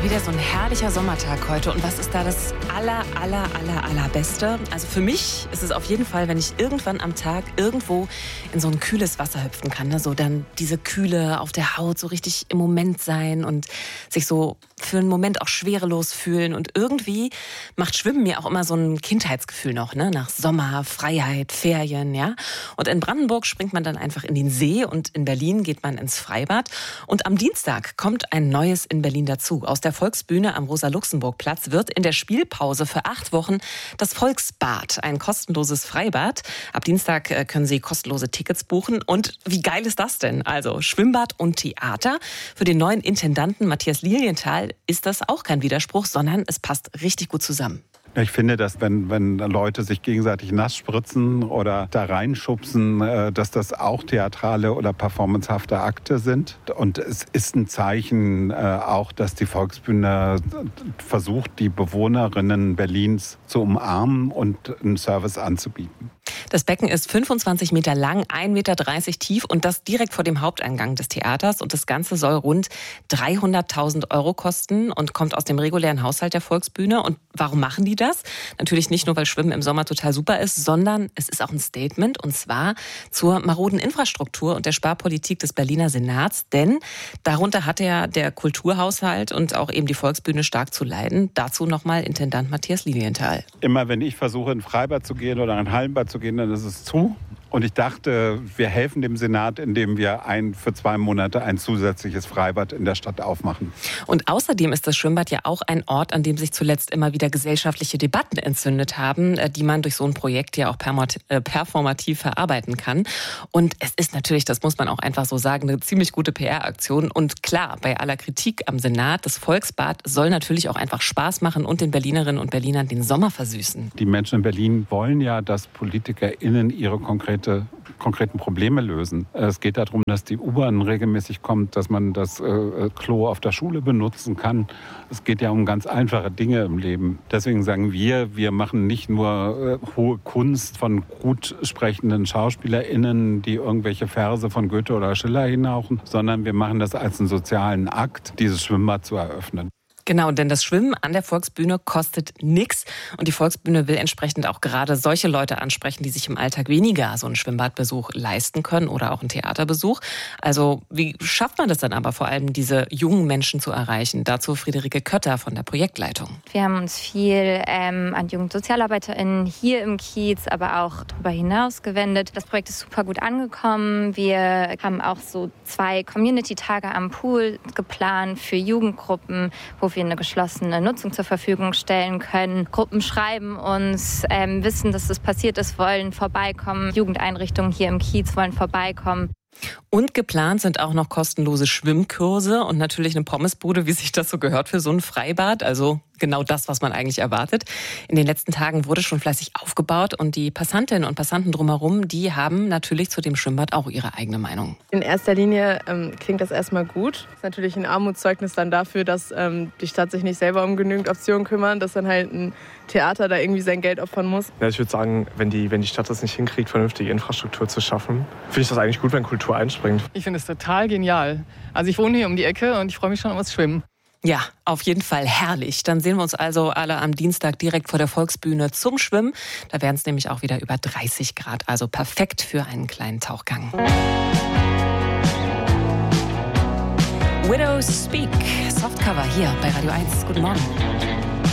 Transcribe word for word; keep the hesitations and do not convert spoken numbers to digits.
Wieder so ein herrlicher Sommertag heute. Und was ist da das aller, aller, aller, allerbeste? Also für mich ist es auf jeden Fall, wenn ich irgendwann am Tag irgendwo in so ein kühles Wasser hüpfen kann. Ne? So dann diese Kühle auf der Haut, so richtig im Moment sein und sich so für einen Moment auch schwerelos fühlen. Und irgendwie macht Schwimmen mir auch immer so ein Kindheitsgefühl noch, ne? Nach Sommer, Freiheit, Ferien, ja. Und in Brandenburg springt man dann einfach in den See und in Berlin geht man ins Freibad. Und am Dienstag kommt ein neues in Berlin dazu. Aus der Volksbühne am Rosa-Luxemburg-Platz wird in der Spielpause für acht Wochen das Volksbad, ein kostenloses Freibad. Ab Dienstag können Sie kostenlose Tickets buchen. Und wie geil ist das denn? Also Schwimmbad und Theater. Für den neuen Intendanten Matthias Lilienthal ist das auch kein Widerspruch, sondern es passt richtig gut zusammen. Ich finde, dass wenn, wenn Leute sich gegenseitig nass spritzen oder da reinschubsen, dass das auch theatrale oder performancehafte Akte sind. Und es ist ein Zeichen auch, dass die Volksbühne versucht, die Bewohnerinnen Berlins zu umarmen und einen Service anzubieten. Das Becken ist fünfundzwanzig Meter lang, ein Meter dreißig tief und das direkt vor dem Haupteingang des Theaters. Und das Ganze soll rund dreihunderttausend Euro kosten und kommt aus dem regulären Haushalt der Volksbühne. Und warum machen die das? Natürlich nicht nur, weil Schwimmen im Sommer total super ist, sondern es ist auch ein Statement und zwar zur maroden Infrastruktur und der Sparpolitik des Berliner Senats. Denn darunter hat ja der Kulturhaushalt und auch eben die Volksbühne stark zu leiden. Dazu nochmal Intendant Matthias Lilienthal. Immer wenn ich versuche, in ein Freibad zu gehen oder in ein Hallenbad zu gehen, dann ist es zu. Und ich dachte, wir helfen dem Senat, indem wir ein, für zwei Monate ein zusätzliches Freibad in der Stadt aufmachen. Und außerdem ist das Schwimmbad ja auch ein Ort, an dem sich zuletzt immer wieder gesellschaftliche Debatten entzündet haben, die man durch so ein Projekt ja auch performativ verarbeiten kann. Und es ist natürlich, das muss man auch einfach so sagen, eine ziemlich gute P R-Aktion. Und klar, bei aller Kritik am Senat, das Volksbad soll natürlich auch einfach Spaß machen und den Berlinerinnen und Berlinern den Sommer versüßen. Die Menschen in Berlin wollen ja, dass PolitikerInnen ihre konkrete konkreten Probleme lösen. Es geht darum, dass die U-Bahn regelmäßig kommt, dass man das äh, Klo auf der Schule benutzen kann. Es geht ja um ganz einfache Dinge im Leben. Deswegen sagen wir, wir machen nicht nur äh, hohe Kunst von gut sprechenden SchauspielerInnen, die irgendwelche Verse von Goethe oder Schiller hinhauchen, sondern wir machen das als einen sozialen Akt, dieses Schwimmbad zu eröffnen. Genau, denn das Schwimmen an der Volksbühne kostet nichts und die Volksbühne will entsprechend auch gerade solche Leute ansprechen, die sich im Alltag weniger so einen Schwimmbadbesuch leisten können oder auch einen Theaterbesuch. Also wie schafft man das dann aber vor allem, diese jungen Menschen zu erreichen? Dazu Friederike Kötter von der Projektleitung. Wir haben uns viel ähm, an JugendsozialarbeiterInnen hier im Kiez, aber auch darüber hinaus gewendet. Das Projekt ist super gut angekommen. Wir haben auch so zwei Community-Tage am Pool geplant für Jugendgruppen, wo wir eine geschlossene Nutzung zur Verfügung stellen können. Gruppen schreiben uns, ähm, wissen, dass das passiert ist, wollen vorbeikommen. Jugendeinrichtungen hier im Kiez wollen vorbeikommen. Und geplant sind auch noch kostenlose Schwimmkurse und natürlich eine Pommesbude, wie sich das so gehört für so ein Freibad. Also genau das, was man eigentlich erwartet. In den letzten Tagen wurde schon fleißig aufgebaut und die Passantinnen und Passanten drumherum, die haben natürlich zu dem Schwimmbad auch ihre eigene Meinung. In erster Linie ähm, klingt das erstmal gut. Das ist natürlich ein Armutszeugnis dann dafür, dass ähm, die Stadt sich nicht selber um genügend Optionen kümmert, dass dann halt ein Theater da irgendwie sein Geld opfern muss. Ja, ich würde sagen, wenn die, wenn die Stadt das nicht hinkriegt, vernünftige Infrastruktur zu schaffen, finde ich das eigentlich gut, wenn Kultur einspringt. Ich finde es total genial. Also ich wohne hier um die Ecke und ich freue mich schon aufs Schwimmen. Ja, auf jeden Fall herrlich. Dann sehen wir uns also alle am Dienstag direkt vor der Volksbühne zum Schwimmen. Da werden es nämlich auch wieder über dreißig Grad. Also perfekt für einen kleinen Tauchgang. Widows Speak, Softcover hier bei Radio eins. Guten Morgen.